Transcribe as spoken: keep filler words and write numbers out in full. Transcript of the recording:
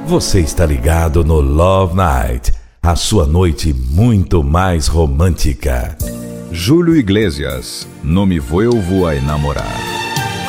Você está ligado no Love Night, a sua noite muito mais romântica. Júlio Iglesias, não me vuelvo a enamorar.